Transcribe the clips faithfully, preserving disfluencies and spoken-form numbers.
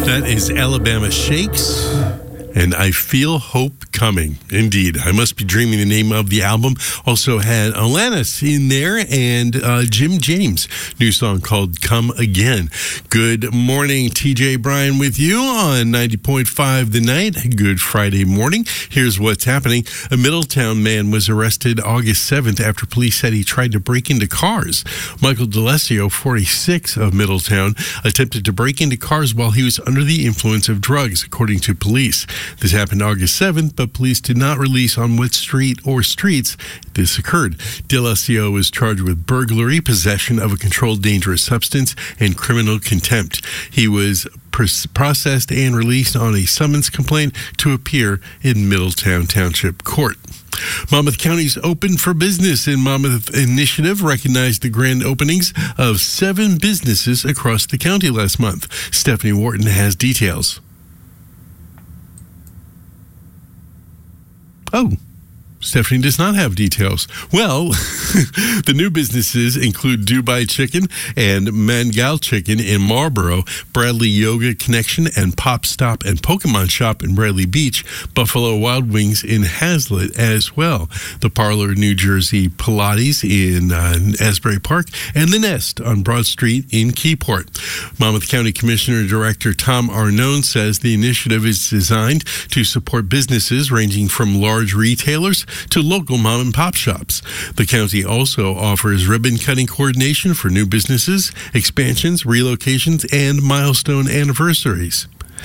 That is Alabama Shakes, and I Feel Hope Coming. Indeed, I Must Be Dreaming, the name of the album. Also had Alanis in there and uh, Jim James, new song called Come Again. Good morning, T J Bryan with you on ninety point five The Night. Good Friday morning. Here's what's happening. A Middletown man was arrested August seventh after police said he tried to break into cars. Michael DeLessio, forty-six, of Middletown, attempted to break into cars while he was under the influence of drugs, according to police. This happened August seventh, but police did not release on what street or streets this occurred. DeLessio was charged with burglary, possession of a controlled dangerous substance, and criminal contempt. He was pr- processed and released on a summons complaint to appear in Middletown Township Court. Monmouth County's Open for Business in Monmouth Initiative recognized the grand openings of seven businesses across the county last month. Stephanie Wharton has details. Oh, Stephanie does not have details. Well, the new businesses include Dubai Chicken and Mangal Chicken in Marlboro, Bradley Yoga Connection and Pop Stop and Pokemon Shop in Bradley Beach, Buffalo Wild Wings in Hazlitt as well, the Parlor New Jersey Pilates in uh, Asbury Park, and The Nest on Broad Street in Keyport. Monmouth County Commissioner Director Tom Arnone says the initiative is designed to support businesses ranging from large retailers to local mom and pop shops. The county also offers ribbon cutting coordination for new businesses, expansions, relocations, and milestone anniversaries.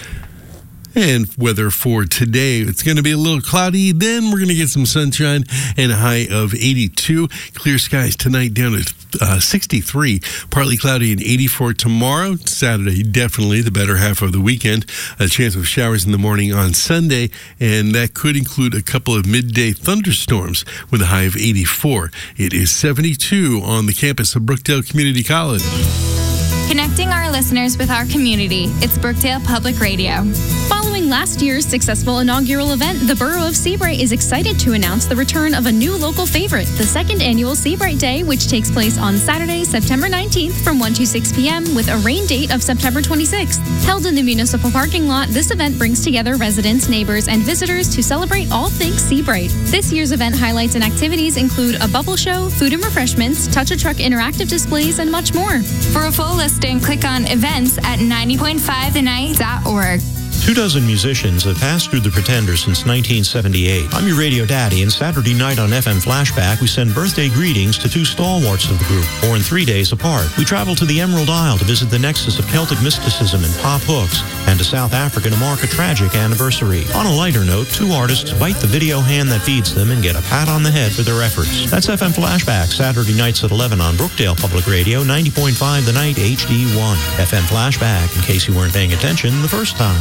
And weather for today, it's going to be a little cloudy. Then we're going to get some sunshine and a high of eighty-two. Clear skies tonight down at uh, sixty-three. Partly cloudy and eighty-four tomorrow. Saturday, definitely the better half of the weekend. A chance of showers in the morning on Sunday. And that could include a couple of midday thunderstorms with a high of eighty-four. It is seventy-two on the campus of Brookdale Community College. Connecting our listeners with our community, it's Brookdale Public Radio. Following last year's successful inaugural event, the Borough of Seabright is excited to announce the return of a new local favorite, the second annual Seabright Day, which takes place on Saturday, September nineteenth from one to six p.m. with a rain date of September twenty-sixth. Held in the municipal parking lot, this event brings together residents, neighbors, and visitors to celebrate all things Seabright. This year's event highlights and activities include a bubble show, food and refreshments, touch-a-truck interactive displays, and much more. For a full listing, click on events at ninety point five the night dot org. Two dozen musicians have passed through the Pretender since nineteen seventy-eight. I'm your radio daddy, and Saturday night on F M Flashback, we send birthday greetings to two stalwarts of the group, born three days apart. We travel to the Emerald Isle to visit the nexus of Celtic mysticism and pop hooks, and to South Africa to mark a tragic anniversary. On a lighter note, two artists bite the video hand that feeds them and get a pat on the head for their efforts. That's F M Flashback, Saturday nights at eleven on Brookdale Public Radio, ninety point five The Night H D one. F M Flashback, in case you weren't paying attention the first time.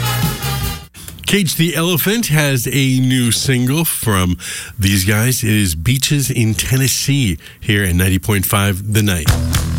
Cage the Elephant has a new single from these guys. It is Beaches in Tennessee here at ninety point five The Night.